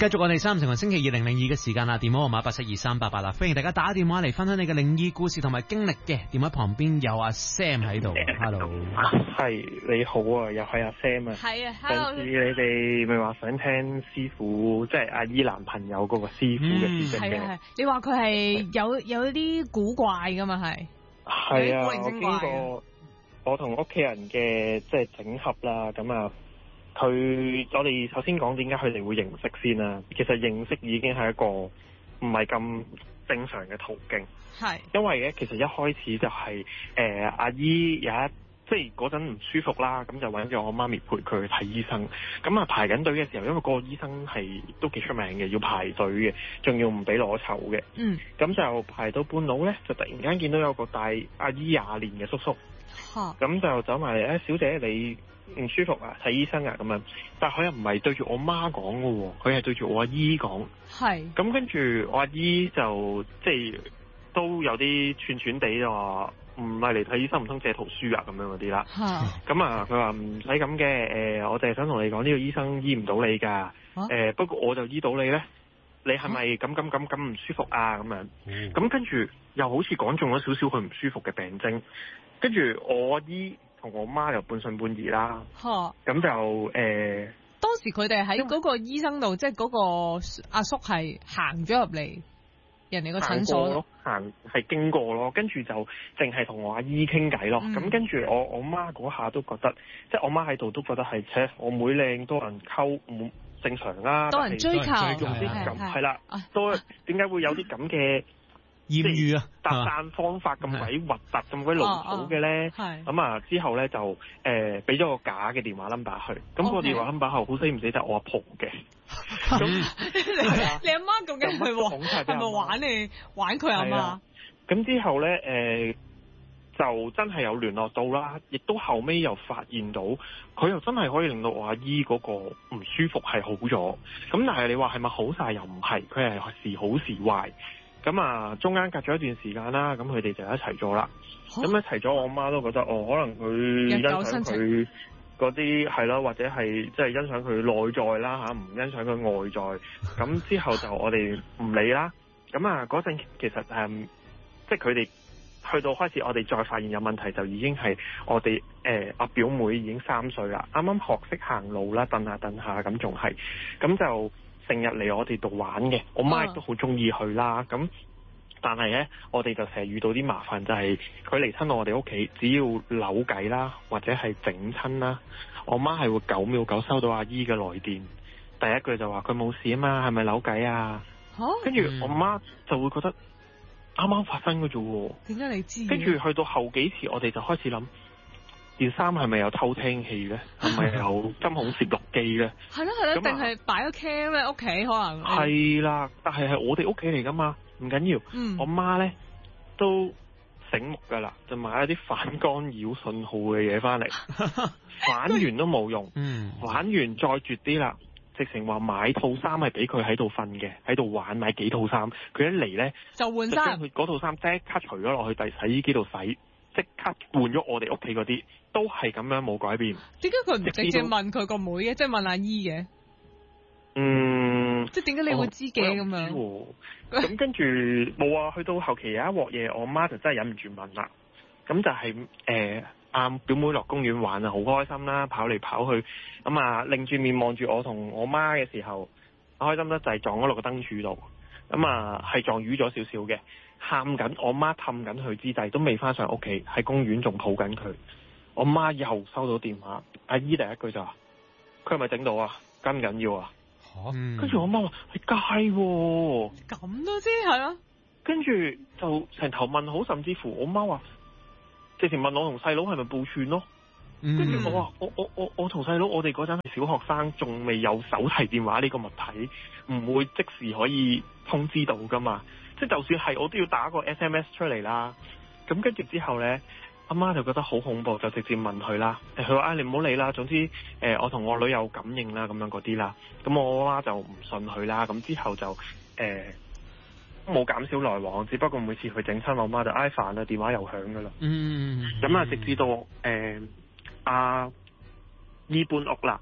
繼續我哋3成星期2002嘅時間啦，電話號碼8723888啦，歡迎大家打電話嚟分享你嘅靈異故事同埋經歷嘅。電話旁邊有阿 Sam 喺度 ，Hello， 係你好啊，又係阿 Sam 啊， 係啊 ，Hello， 上次你哋咪話想聽師傅，即係阿姨男朋友嗰個師傅嘅事嘅， 係，你話佢係有啲古怪噶嘛係？ 係啊，我經過我同屋企人嘅即係整合啦，咁啊。我哋首先講點解佢哋會認識先啦。其實認識已經係一個唔係咁正常嘅途徑。 係。因為咧，其實一開始就係、阿姨即係嗰陣唔舒服啦，咁就揾咗我媽咪陪佢去睇醫生。咁啊排緊隊嘅時候，因為個醫生係都幾出名嘅，要排隊嘅，仲要唔俾攞籌嘅。嗯。咁就排到半路咧，就突然間見到有個大阿姨20年嘅叔叔。咁就走埋嚟，小姐你唔舒服啊？睇醫生啊咁樣，但係佢又唔係對住我媽講嘅喎，佢係對住我阿姨講。係。咁跟住我阿姨就即係都有啲串串地就話唔係嚟睇醫生，唔通借圖書啊咁樣嗰啲啦。咁啊，佢話唔使咁嘅，我淨係想同你講呢個醫生醫唔到你㗎。不過我就醫到你咧，你係咪咁唔舒服啊？咁樣。咁跟住又好似講中咗少少佢唔舒服嘅病徵，跟住我阿姨同我媽又半信半疑啦，咁就當時佢哋喺嗰個醫生度，即係嗰個阿叔係行咗入嚟人哋個診所咯， 係經過咯，跟住就淨係同我阿姨傾偈咯。咁跟住我媽嗰下都覺得，即係我媽喺度都覺得係，我妹靚多人溝，正常啦， 多人追求， 用啲咁係啦，都點解會有啲咁嘅艷遇啊， 搭訕方法咁鬼核突咁鬼老土嘅咧？咁啊之後咧就俾咗個假嘅電話 number 去，咁個電話 number 後好死唔死就係我阿婆嘅。咁你阿媽究竟係咪玩佢阿媽？ 咁之後咧就真係有聯絡到啦，亦都後尾又發現到佢又真係可以令到我阿姨嗰個唔舒服係好咗。咁但係你話係咪好晒又唔係，佢係時好時壞。咁啊，中間隔咗一段時間啦，咁佢哋就一齊咗啦。咁一齊咗，我媽都覺得可能佢欣賞佢嗰啲係咯，或者係即係欣賞佢內在啦嚇，唔欣賞佢外在。咁之後就我哋唔理啦。咁啊嗰陣其實即係佢哋去到開始，我哋再發現有問題，就已經係我哋阿表妹已經3歲啦，啱啱學識行路啦，蹬下咁仲係，咁就成日嚟我哋度玩嘅，我媽亦都好中意去啦。咁但係咧，我哋就成日遇到啲麻煩，就係佢嚟親我哋屋企，只要扭計啦，或者係整親啦，我媽係會9秒9收到阿姨嘅來電，第一句就話佢冇事啊嘛，係咪扭計啊？跟住我媽就會覺得啱啱發生嘅啫喎， 點解你知？ 跟住去到後幾次，我哋就開始諗。件衫係咪有偷聽器咧？係咪有針孔攝錄機咧？係咯， 定係擺咗 cam 喺屋企可能？ 係啦，但係我哋屋企嚟噶嘛，唔緊要。我媽咧都醒目噶啦，就買一啲反干擾信號嘅嘢翻嚟，反完都冇用。反完再絕啲啦，直情話買套衫係俾佢喺度瞓嘅，喺度玩，買幾套衫。佢一嚟咧就換衫， 佢嗰套衫即刻除咗落去第洗衣機度洗。即刻換咗我哋屋企嗰啲，都係咁樣冇改變。點解佢唔直接問佢個妹嘅，即係問阿姨嘅？即係點解你會知嘅咁樣？咁跟住冇啊，去到後期有一鑊嘢，我媽就真係忍唔住問啦。咁就係阿表妹落公園玩啊，好開心啦，跑嚟跑去。咁啊，擰住面望住我同我媽嘅時候，開心得就係撞咗落個燈柱度。咁啊，係撞瘀咗少少嘅。喊緊，我媽氹緊佢之際，都未翻上屋企，喺公園仲抱緊佢。我媽又收到電話，阿姨第一句就話：佢係咪整到啊？緊唔緊要啊？跟住我媽話：係街喎。咁都知係啊。跟住就成頭問號，甚至乎我媽話：直情問我同細佬係咪報串咯？跟住我話：我同細佬，我哋嗰陣係小學生，仲未有手提電話呢個物體，唔會即時可以通知到噶嘛。即係就算係我都要打個 SMS 出嚟啦，咁跟住之後咧，阿媽就覺得好恐怖，就直接問佢啦。佢話：你唔好理啦，總之我同我女有感應啦，咁樣嗰啲啦。咁我媽就唔信佢啦。咁之後就冇減少來往，只不過每次佢整親我媽就煩啦，電話又響噶啦。咁啊，直至到阿姨搬屋啦。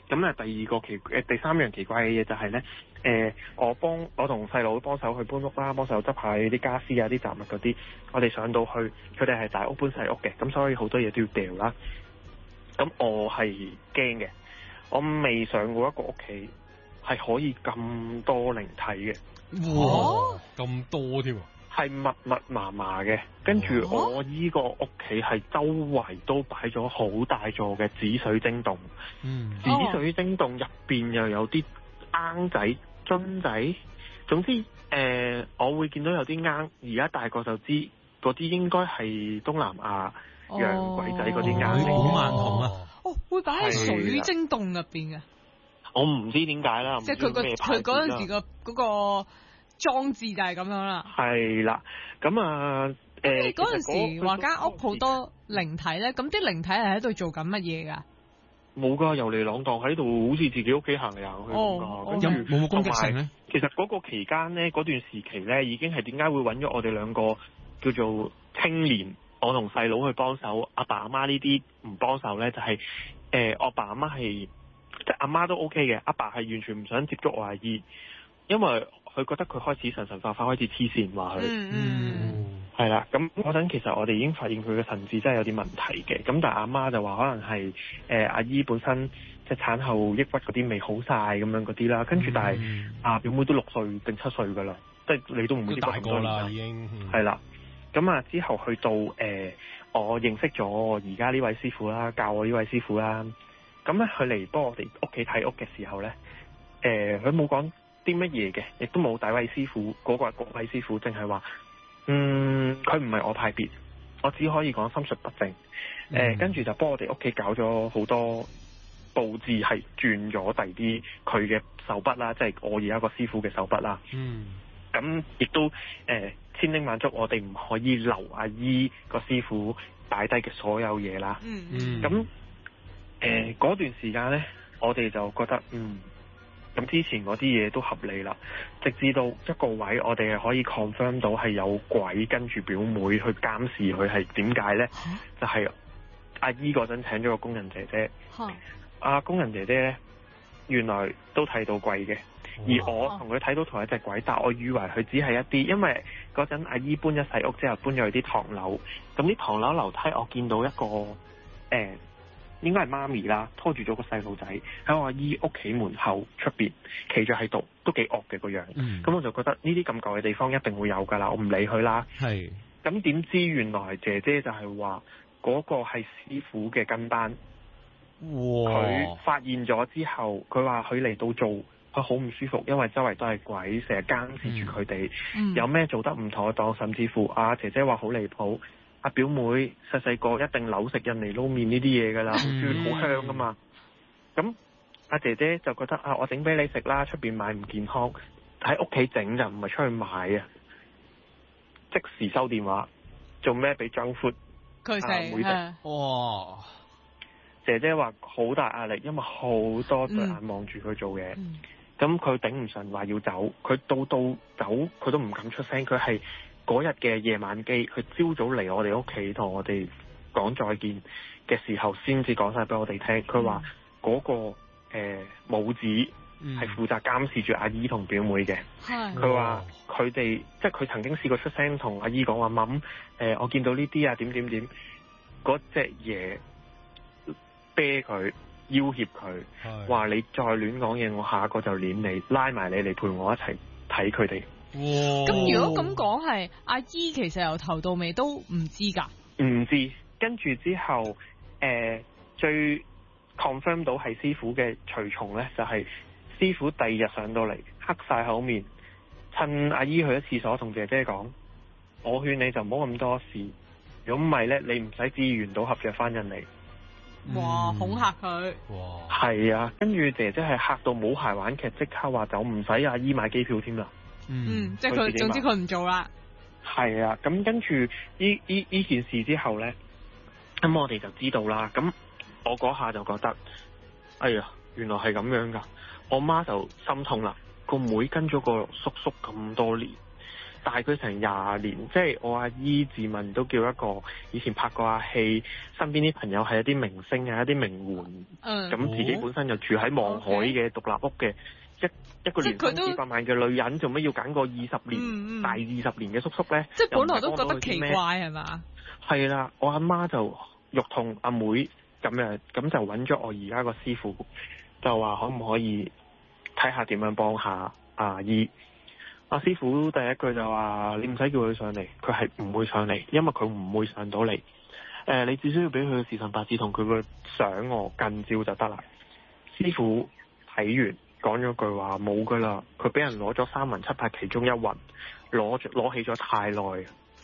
咁啊，第三樣奇怪嘅嘢就係咧，我同細佬幫手去搬屋啦，幫手執下啲家私啊、啲雜物嗰啲。我哋上到去，佢哋係大屋搬細屋嘅，咁所以好多嘢都要掉啦。咁我係驚嘅，我未上過一個屋企係可以咁多靈體嘅。 哇！咁多添喎！ 係密麻嘅，跟住我依個屋企係周圍都擺咗好大座嘅紫水晶洞，紫水晶洞入邊又有啲罌仔、樽仔，總之我會見到有啲罌，而家大個就知嗰啲應該係東南亞洋鬼仔嗰啲罌， 古曼童啊！ 哦，會擺喺水晶洞入邊嘅， 我唔知點解啦， 即係佢嗰陣時嗰個裝置就係咁樣啦。係啦，咁啊你嗰陣時話間屋好多靈體咧，咁啲靈體係喺度做緊乜嘢㗎？ 冇㗎，遊嚟浪蕩喺度，好似自己屋企行嚟行去咁㗎。跟住冇攻擊性咧？ 其實嗰個期間咧，嗰段時期咧，已經係點解會揾咗我哋兩個叫做青年，我同細佬去幫手，阿爸阿媽呢啲唔幫手咧，就係我阿爸阿媽係即係阿媽都 OK 嘅，阿爸係完全唔想接觸我阿姨，因為佢覺得佢開始神化，開始黐線話佢。係啦，咁嗰陣其實我哋已經發現佢嘅神智真係有啲問題嘅，咁但係阿媽就話可能係阿姨本身即係產後抑鬱嗰啲未好晒咁樣嗰啲啦，跟住但係表妹都6歲定7歲㗎啦，即係你都唔會知道咁多年啦，已經係啦，咁啊之後去到我認識咗而家呢位師傅啦，教我呢位師傅啦，咁咧佢嚟幫我哋屋企睇屋嘅時候咧，佢冇講啲乜嘢嘅，亦都冇詆毀師傅嗰位師傅，淨係話。佢唔係我派別，我只可以講心術不正。跟住就幫我哋屋企搞咗好多佈置，係轉咗第啲佢嘅手筆啦，即係我而家個師傅嘅手筆啦。咁亦都千叮萬囑，我哋唔可以留阿姨個師傅擺低嘅所有嘢啦。咁嗰段時間呢，我哋就覺得咁之前嗰啲嘢都合理啦，直至到一個位，我哋係可以 confirm 到係有鬼跟住表妹去監視佢，係點解呢？就係阿姨嗰陣請咗個工人姐姐，工人姐姐呢，原來都睇到鬼嘅，而我同佢睇到同一隻鬼，但我以為佢只係一啲，因為嗰陣阿姨搬咗細屋之後搬咗去啲唐樓，咁啲唐樓樓梯我見到一個應該係媽咪啦，拖住咗個細路仔喺我阿姨屋企門口出邊企咗喺度，都幾惡嘅個樣。咁我就覺得呢啲咁舊嘅地方一定會有㗎啦，我唔理佢啦。咁點知原來姐姐就係話嗰個係師傅嘅跟班。佢發現咗之後，佢話佢嚟到做，佢好唔舒服，因為周圍都係鬼，成日監視住佢哋，有咩做得唔妥當，甚至乎姐姐話好離譜。阿表妹細細個一定扭食印尼撈麵呢啲嘢㗎啦，好酸好香㗎嘛。咁阿姐姐就覺得我整俾你食啦，出邊買唔健康，喺屋企整就唔係出去買啊。即時收電話，做咩俾 junk food 佢食妹食？哇！姐姐話好大壓力，因為好多對眼望住佢做嘢，咁佢頂唔順話要走，佢到走佢都唔敢出聲，佢係。嗰日嘅夜晚機，佢朝早嚟我哋屋企同我哋講再見嘅時候，先至講晒俾我哋聽。佢話嗰個母子係負責監視住阿姨同表妹嘅。佢話佢哋即係佢曾經試過出聲同阿姨講話，媽，我見到呢啲啊點點點，嗰隻嘢啤佢要挾佢，話你再亂講嘢，我下一個就攆你，拉埋你嚟陪我一齊睇佢哋。 咁如果咁講係阿姨，其實由頭到尾都唔知㗎。唔知， 跟住之後最 confirm 到係師傅嘅隨從咧，就係師傅第二日上到嚟黑晒口面，趁阿姨去咗廁所同姐姐講：我勸你就唔好咁多事，如果唔係咧，你唔使自願到合約翻印尼。 哇！恐嚇佢。 哇！係啊，跟住姐姐係嚇到冇鞋玩劇，即刻話走，唔使阿姨買機票添啦。 即係佢，總之佢唔做啦。 係啊，咁跟住呢件事之後咧，咁我哋就知道啦。咁我嗰下就覺得，哎呀，原來係咁樣噶。我媽就心痛啦，個妹跟咗個叔叔咁多年， 大佢成20年，即係我阿姨自問都叫一個以前拍過下戲，身邊啲朋友係一啲明星啊，一啲名媛，咁自己本身就住喺望海嘅獨立屋嘅，一個年薪幾百萬嘅女人，做乜要揀個大20年嘅叔叔咧？ 即係本來都覺得奇怪係嘛？ 係啦，我阿媽就肉痛阿妹咁就揾咗我而家個師傅，就話可唔可以睇下點樣幫下阿姨。阿師傅第一句就話：你唔使叫佢上嚟，佢係唔會上嚟，因為佢唔會上到嚟。你只需要俾佢嘅時辰八字同佢個相近照就得啦。師傅睇完講咗句話：冇噶啦，佢俾人攞咗3魂7魄其中一魂，攞起咗太耐。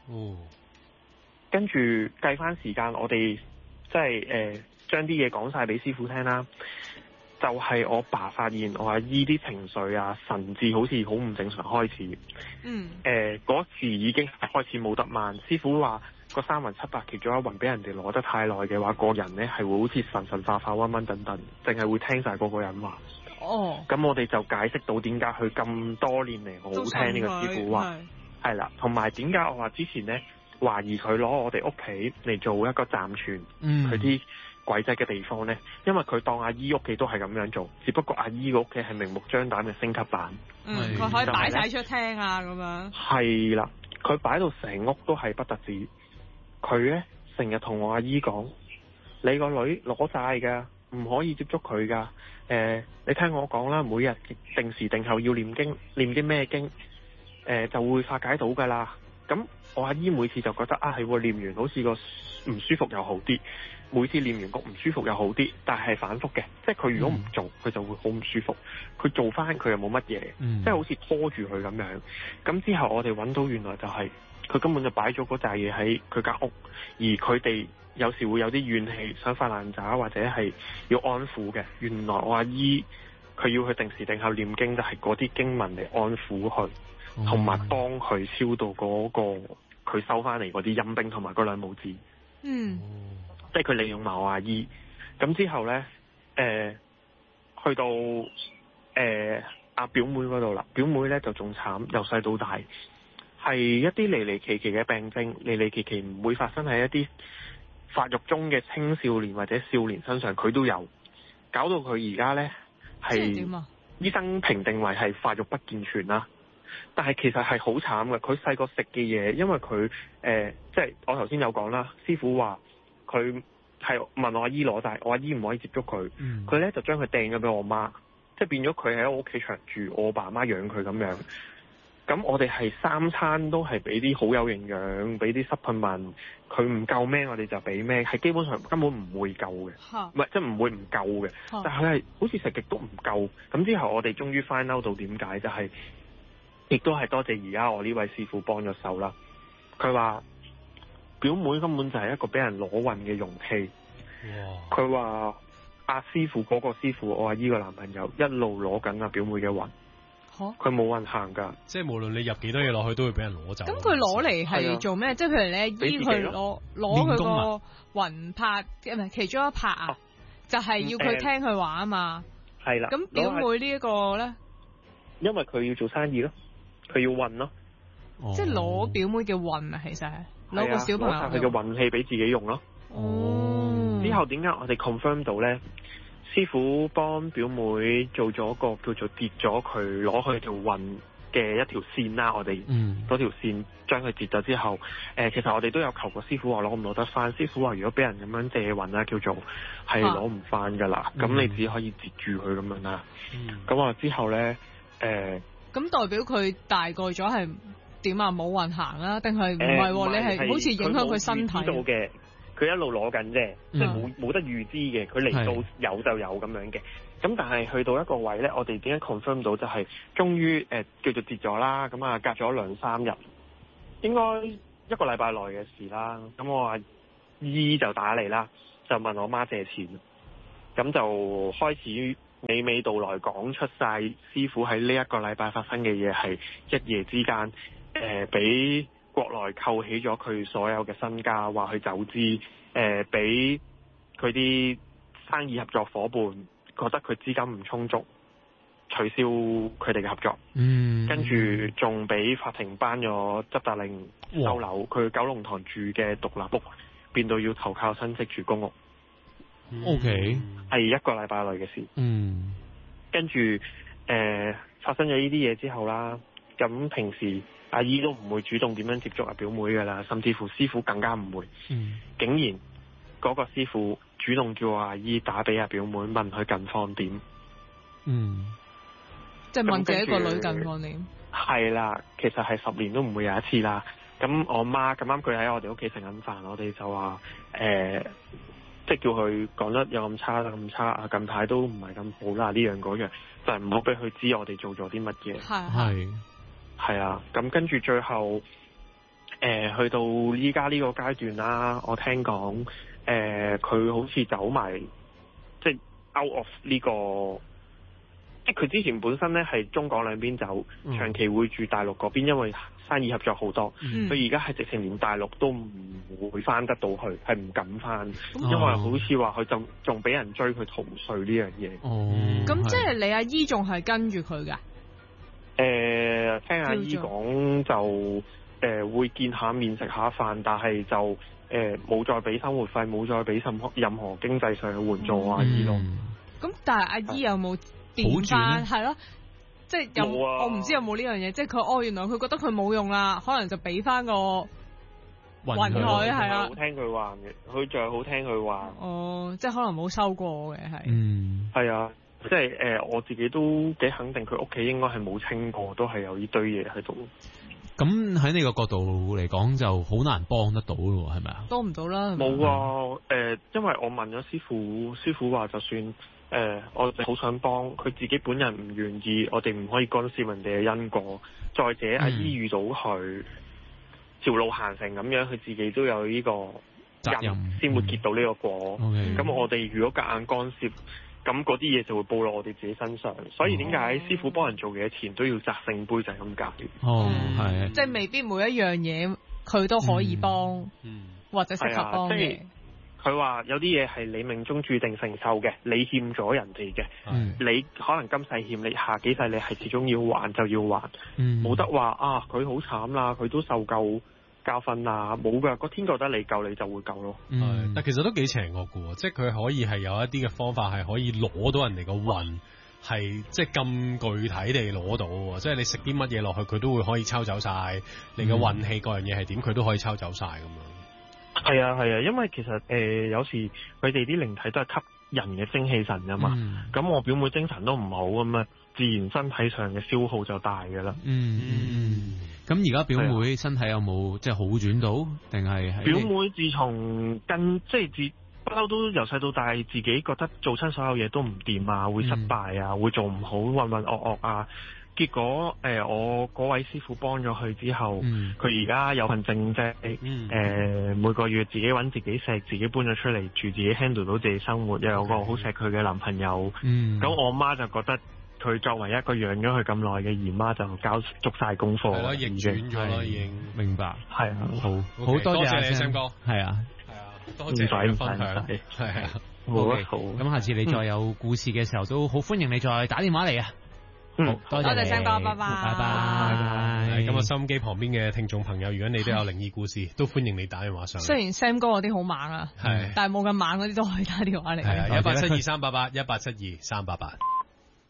跟住計翻時間，我哋即係將啲嘢講晒俾師傅聽啦。就係我爸發現我阿姨啲情緒啊、神志好似好唔正常開始。嗰時已經開始冇得慢。師傅話個3魂7魄其中一魂俾人哋攞得太耐嘅話，個人呢係會好似神化化、溫溫等等，淨係會聽晒嗰個人話。咁我哋就解釋到點解佢咁多年嚟好聽呢個師傅話。係啦，同埋點解我話之前呢懷疑佢攞我哋屋企嚟做一個暫存佢啲鬼仔嘅地方呢，因為佢當阿姨屋企都係咁樣做，只不過阿姨個屋企係明目張膽嘅升級版。 佢可以擺晒出廳啊咁樣。係啦，佢擺到成屋都係不特止。佢呢成日同我阿姨講：你個女攞晒㗎，唔可以接觸佢㗎。你聽我講啦，每日定時定候要念經，念啲咩經，就會化解到㗎啦。咁我阿姨每次就覺得係喎，念完好似個唔舒服又好啲，每次念完個唔舒服又好啲，但係反覆嘅，即係佢如果唔做，佢就會好唔舒服；佢做翻佢又冇乜嘢，即係好似拖住佢咁樣。咁之後我哋揾到原來就係佢根本就擺咗嗰扎嘢喺佢間屋，而佢哋有時會有啲怨氣，想發爛渣或者係要安撫嘅。原來我阿姨佢要去定時定候念經，就係嗰啲經文嚟安撫佢。同埋幫佢超度嗰個佢收翻嚟嗰啲陰兵同埋嗰兩母子，即係佢利用埋我阿姨。咁之後呢，去到阿表妹嗰度啦。表妹呢就仲慘，由細到大係一啲離離奇奇嘅病症，離離奇奇唔會發生喺一啲發育中嘅青少年或者少年身上，佢都有，搞到佢而家呢係醫生評定為係發育不健全啦。但係其實係好慘嘅，佢細個食嘅嘢，因為佢即係我頭先有講啦，師傅話佢係問我阿姨攞晒，我阿姨唔可以接觸佢，佢呢就將佢掟咗俾我媽，即係變咗佢喺我屋企長住，我爸媽養佢咁樣。咁我哋係3餐都係俾啲好有營養，俾啲 supplement，佢唔夠咩我哋就俾咩，係基本上根本唔會夠嘅，唔係即係唔會唔夠嘅，但係佢係好似食極都唔夠。咁之後我哋終於 find out 到點解，就係亦都係多謝而家我呢位師傅幫咗手啦。佢話表妹根本就係一個俾人攞運嘅容器。佢話阿師傅嗰個師傅，我阿姨個男朋友一路攞緊阿表妹嘅運，佢冇運行㗎。 即係無論你入幾多嘢落去，都會俾人攞走。 咁佢攞嚟係做咩？即係譬如你醫佢攞佢個魂魄，唔係其中一魄啊，就係要佢聽佢話啊嘛。 係啦。 咁表妹呢一個咧， 因為佢要做生意咯。佢要運咯， 即係攞表妹嘅運啊！其實係攞個小朋友佢嘅運氣俾自己用咯。之後點解我哋 confirm 到呢？師傅幫表妹做咗個叫做截咗佢攞佢條運嘅一條線啦。我哋嗰條線將佢截咗之後，其實我哋都有求過師傅話攞唔攞得翻。師傅話如果俾人咁樣借運啦，叫做係攞唔翻噶啦。咁你只可以截住佢咁樣啦。咁我之後呢。 咁代表佢大個咗係點啊？冇運行啊？定係唔係？你係好似影響佢身體？ 知道嘅，佢一路攞緊啫，即係冇得預知嘅。佢嚟到有就有咁樣嘅。咁但係去到一個位咧，我哋點解 confirm 到就係終於叫做跌咗啦。咁啊，隔咗2-3日，應該1個禮拜內嘅事啦。咁我阿姨就打嚟啦，就問我媽借錢，咁就開始娓娓道來講出晒師傅喺呢一個禮拜發生嘅嘢，係一夜之間俾國內扣起咗佢所有嘅身家，話佢走資，俾佢啲生意合作伙伴覺得佢資金唔充足， 取消佢哋嘅合作，跟住仲俾法庭頒咗執達令收樓，佢九龍塘住嘅獨立屋變到要投靠親戚住公屋。 OK， 係一個禮拜內嘅事。跟住發生咗呢啲嘢之後啦，咁平時阿姨都唔會主動點樣接觸阿表妹噶啦，甚至乎師傅更加唔會。竟然嗰個師傅主動叫阿姨打俾阿表妹問佢近況點。 即係問自己個女近況點。係啦，其實係10年都唔會有一次啦。咁我媽咁啱佢喺我哋屋企食緊飯，我哋就話即係叫佢講得有咁差咁差啊！近排都唔係咁好啦，呢樣嗰樣，就係唔好俾佢知我哋做咗啲乜嘢。係啊，咁跟住最後去到依家呢個階段啦，我聽講佢好似走埋即係 out of 呢個，即係佢之前本身咧係中港兩邊走，長期會住大陸嗰邊，因為生意合作好多，佢而家係直情連大陸都唔會翻得到去，係唔敢翻，因為好似話佢仲俾人追佢逃稅呢樣嘢。 咁即係你阿姨仲係跟住佢㗎？ 聽阿姨講就會見下面食下飯，但係就冇再俾生活費，冇再俾任何經濟上嘅援助阿姨咯。咁但係阿姨有冇變翻？係咯。即係有，我唔知有冇呢樣嘢，即係佢原來佢覺得佢冇用啦，可能就俾翻個雲佢係啦。好聽佢話嘅，佢仲係好聽佢話。 即係可能冇收過嘅係。 係啊，即係我自己都幾肯定，佢屋企應該係冇清過，都係有呢堆嘢喺度。 咁喺你個角度嚟講，就好難幫得到咯，係咪啊？ 幫唔到啦。 冇啊，因為我問咗師傅，師傅話就算。我哋好想幫佢，自己本人唔願意，我哋唔可以干涉人哋嘅因果。再者，阿姨遇到佢條路行成咁樣，佢自己都有呢個責任，先會結到呢個果。咁我哋如果夾硬干涉，咁嗰啲嘢就會報落我哋自己身上。所以點解師傅幫人做嘢前都要擲聖杯就係咁解。 係， 即係未必每一樣嘢佢都可以幫，或者適合幫嘅。 佢話有啲嘢係你命中注定承受嘅，你欠咗人哋嘅，你可能今世欠，你下幾世你係始終要還就要還，冇得話啊佢好慘啦，佢都受夠教訓啦，冇㗎，個天覺得你救你就會救咯。 但其實都幾邪惡㗎喎，即係佢可以係有一啲嘅方法係可以攞到人哋個運，係即係咁具體地攞到喎，即係你食啲乜嘢落去，佢都會可以抽走晒你嘅運氣，各樣嘢係點，佢都可以抽走晒咁樣。 係啊，因為其實有時佢哋啲靈體都係吸人嘅精氣神㗎嘛，咁我表妹精神都唔好咁啊，自然身體上嘅消耗就大㗎啦。 咁而家表妹身體有冇即係好轉到，定係？ 表妹自從即係不嬲都由細到大，自己覺得做親所有嘢都唔掂啊，會失敗啊，會做唔好，渾渾噩噩啊。結果我嗰位師傅幫咗佢之後，佢而家有份正職，每個月自己揾自己食，自己搬咗出嚟住，自己 handle 到自己生活，又有個好錫佢嘅男朋友。咁我媽就覺得佢作為一個養咗佢咁耐嘅姨媽，就足晒功課。係咯， 逆轉咗啦，已經明白。係啊，好多謝你，Sam 哥。係啊，多謝你嘅分享。係啊， 好。 咁下次你再有故事嘅時候，都好歡迎你再打電話嚟啊。好，多謝 Sam 哥，拜拜， 拜拜。 咁啊，收音機旁邊嘅聽眾朋友，如果你都有靈異故事，都歡迎你打電話上嚟。 雖然 Sam 哥嗰啲好猛啊，但係冇咁猛嗰啲都可以打電話嚟。 係啊，1872388，1872388。